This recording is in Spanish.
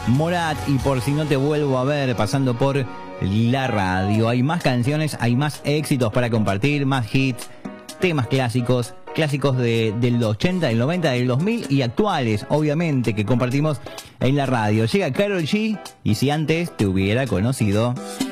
Morat y Por si no te vuelvo a ver, pasando por la radio. Hay más canciones, hay más éxitos para compartir, más hits, temas clásicos, clásicos del 80, del 90, del 2000 y actuales, obviamente, que compartimos en la radio. Llega Karol G y si antes te hubiera conocido.